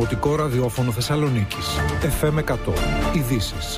Δημοτικό Ραδιόφωνο Θεσσαλονίκης. FM 100. Ειδήσεις.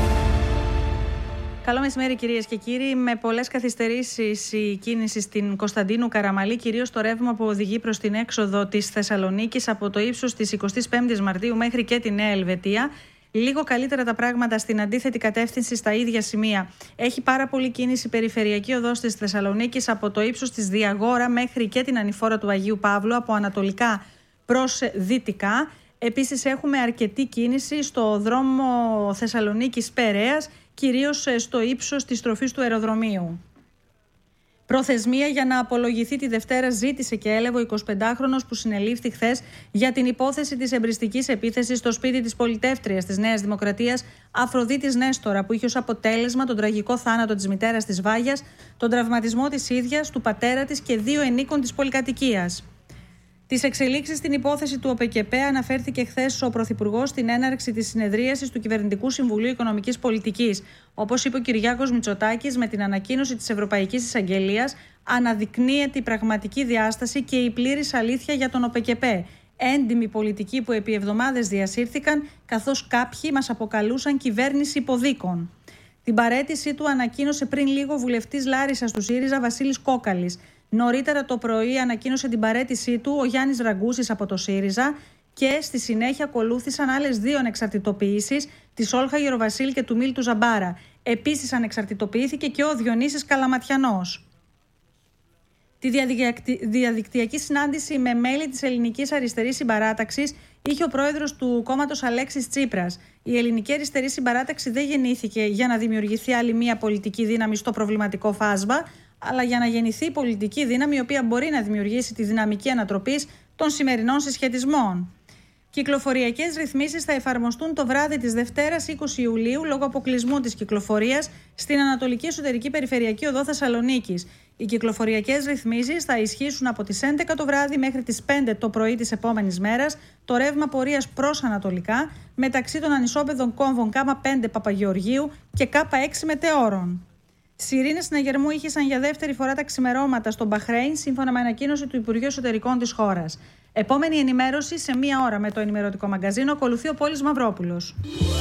Καλό μεσημέρι, κυρίες και κύριοι. Με πολλές καθυστερήσεις η κίνηση στην Κωνσταντίνου Καραμαλή, κυρίως το ρεύμα που οδηγεί προς την έξοδο της Θεσσαλονίκης από το ύψος της 25ης Μαρτίου μέχρι και τη Νέα Ελβετία. Λίγο καλύτερα τα πράγματα στην αντίθετη κατεύθυνση στα ίδια σημεία. Έχει πάρα πολύ κίνηση περιφερειακή οδός της Θεσσαλονίκης από το ύψος της Διαγόρα μέχρι και την ανηφόρα του Αγίου Παύλου, από ανατολικά προς δυτικά. Επίσης έχουμε αρκετή κίνηση στο δρόμο Θεσσαλονίκης-Περαίας, κυρίως στο ύψος της στροφής του αεροδρομίου. Προθεσμία για να απολογηθεί τη Δευτέρα ζήτησε και έλευε ο 25χρονος που συνελήφθη χθες για την υπόθεση της εμπριστικής επίθεσης στο σπίτι της πολιτεύτριας της Νέας Δημοκρατίας Αφροδίτης Νέστορα, που είχε ως αποτέλεσμα τον τραγικό θάνατο της μητέρας της Βάγιας, τον τραυματισμό της ίδιας, του πατέρα της και 2 ενίκων της πολυκατοικίας. Τις εξελίξεις στην υπόθεση του ΟΠΕΚΕΠΕ αναφέρθηκε χθες ο Πρωθυπουργός στην έναρξη της συνεδρίασης του Κυβερνητικού Συμβουλίου Οικονομικής Πολιτικής. Όπως είπε ο Κυριάκος Μητσοτάκης, με την ανακοίνωση της Ευρωπαϊκής Εισαγγελίας αναδεικνύεται η πραγματική διάσταση και η πλήρης αλήθεια για τον ΟΠΕΚΕΠΕ. Έντιμοι πολιτικοί που επί εβδομάδες διασύρθηκαν, καθώς κάποιοι μας αποκαλούσαν κυβέρνηση υποδίκων. Την παραίτησή του ανακοίνωσε πριν λίγο ο βουλευτής Λάρισσας του ΣΥΡΙΖΑ Βασίλης Κόκαλης. Νωρίτερα το πρωί ανακοίνωσε την παραίτησή του ο Γιάννης Ραγκούσης από το ΣΥΡΙΖΑ και στη συνέχεια ακολούθησαν άλλες 2 ανεξαρτητοποιήσεις, της Όλχα Γεροβασίλη και του Μίλτου Ζαμπάρα. Επίσης ανεξαρτητοποιήθηκε και ο Διονύσης Καλαματιανός. Τη διαδικτυακή συνάντηση με μέλη της Ελληνικής Αριστερής Συμπαράταξης είχε ο πρόεδρος του κόμματος Αλέξης Τσίπρας. Η Ελληνική Αριστερή Συμπαράταξη δεν γεννήθηκε για να δημιουργηθεί άλλη μία πολιτική δύναμη στο προβληματικό φάσμα, αλλά για να γεννηθεί πολιτική δύναμη η οποία μπορεί να δημιουργήσει τη δυναμική ανατροπής των σημερινών συσχετισμών. Κυκλοφοριακές ρυθμίσεις θα εφαρμοστούν το βράδυ της Δευτέρας 20 Ιουλίου λόγω αποκλεισμού της κυκλοφορίας στην Ανατολική Εσωτερική Περιφερειακή Οδό Θεσσαλονίκης. Οι κυκλοφοριακές ρυθμίσεις θα ισχύσουν από τις 11 το βράδυ μέχρι τις 5 το πρωί της επόμενης μέρας, το ρεύμα πορείας προς ανατολικά μεταξύ των ανισόπεδων κόμβων K5 Παπαγεωργίου και K6 Μετεώρων. Σιρήνες συναγερμού ήχησαν για δεύτερη φορά τα ξημερώματα στο Μπαχρέιν, σύμφωνα με ανακοίνωση του Υπουργείου Εσωτερικών της χώρας. Επόμενη ενημέρωση σε 1 ώρα με το ενημερωτικό μαγκαζίνο. Ακολουθεί ο Πόλης Μαυρόπουλος.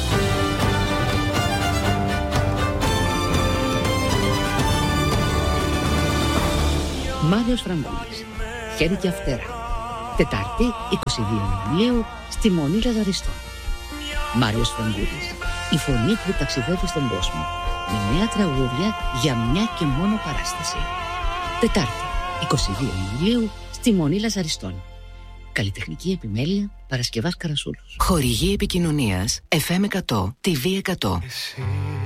Μάριος Φραγκούλης, χέρι και αυτέρα. Τετάρτη, 22 Ιουλίου, στη Μονή Λαζαριστών. Μάριος Φραγκούλης, η φωνή που ταξιδεύει στον κόσμο, με νέα τραγούδια για μια και μόνο παράσταση. Τετάρτη, 22 Ιουλίου, στη Μονή Λαζαριστών. Καλλιτεχνική επιμέλεια Παρασκευάς Καρασούλος. Χορηγή επικοινωνίας FM 100, TV 100. Εσύ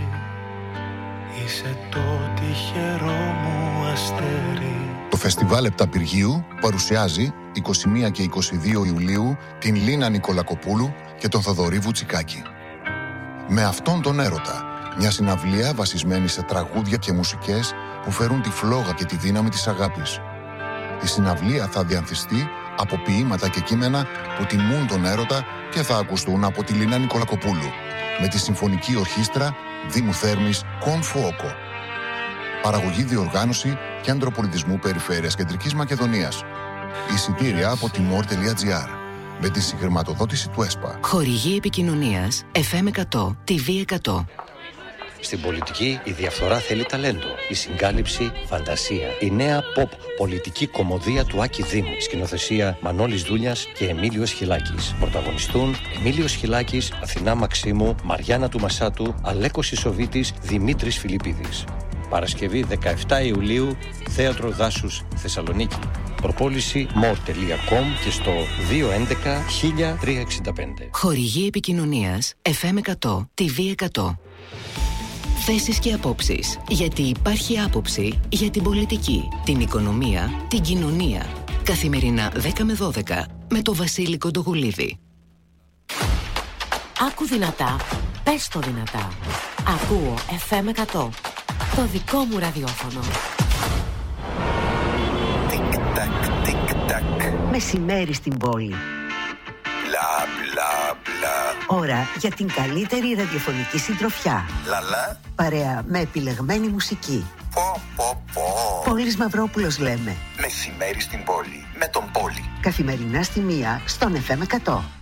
είσαι το τυχερό μου αστέρι. Το Φεστιβάλ Επταπηργίου παρουσιάζει 21 και 22 Ιουλίου την Λίνα Νικολακοπούλου και τον Θοδωρή Βουτσικάκη. Με αυτόν τον έρωτα, μια συναυλία βασισμένη σε τραγούδια και μουσικές που φέρουν τη φλόγα και τη δύναμη της αγάπης. Η συναυλία θα διανθιστεί από ποίηματα και κείμενα που τιμούν τον έρωτα και θα ακουστούν από τη Λίνα Νικολακοπούλου με τη Συμφωνική Ορχήστρα Δήμου Θέρμης Κονφουόκο. Παραγωγή, διοργάνωση Κέντρο Πολιτισμού Περιφέρειας Κεντρικής Μακεδονίας. Εισιτήρια από timor.gr με τη συγχρηματοδότηση του ΕΣΠΑ. Χορηγή επικοινωνίας FM 100, TV 100. Στην πολιτική η διαφθορά θέλει ταλέντο, η συγκάλυψη φαντασία. Η νέα pop πολιτική κομμωδία του Άκη Δήμου. Σκηνοθεσία Μανώλης Δούνιας και Εμίλιος Χιλάκης. Πρωταγωνιστούν Εμίλιος Χιλάκης, Αθηνά Μαξίμου, Μαριάννα του Μασάτου, Αλέκος Ισοβίτης, Δημήτρης Φιλιππίδης. Παρασκευή 17 Ιουλίου, Θέατρο Δάσους Θεσσαλονίκη. Προπόληση more.com και στο 211-1365. Χορηγή επικοινωνίας FM 100, TV 100. Θέσεις και απόψεις, γιατί υπάρχει άποψη για την πολιτική, την οικονομία, την κοινωνία. Καθημερινά 10 με 12 με το Βασίλη Κοντογουλίδη. Άκου δυνατά, πες το δυνατά. Ακούω FM 100, το δικό μου ραδιόφωνο. Τικ-τακ, τικ-τακ. Μεσημέρι στην πόλη. Μπλα, μπλα, μπλα. Ώρα για την καλύτερη ραδιοφωνική συντροφιά. Λαλά. Παρέα με επιλεγμένη μουσική. Πω, πω, πω. Πόλης Μαυρόπουλος λέμε. Μεσημέρι στην πόλη. Με τον Πόλη. Καθημερινά στη 1 στον FM 100.